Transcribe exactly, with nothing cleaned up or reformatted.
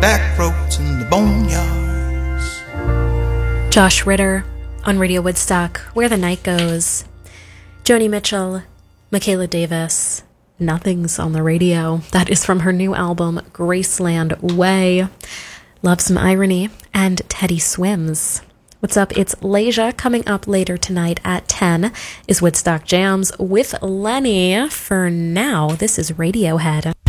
back roads and the boneyards. Josh Ritter on Radio Woodstock, Where the Night Goes. Joni Mitchell, Michaela Davis, Nothing's on the Radio. That is from her new album, Graceland Way. Love some irony. And Teddy Swims. What's up? It's Leisha. Coming up later tonight at ten is Woodstock Jams with Lenny. For now, this is Radiohead.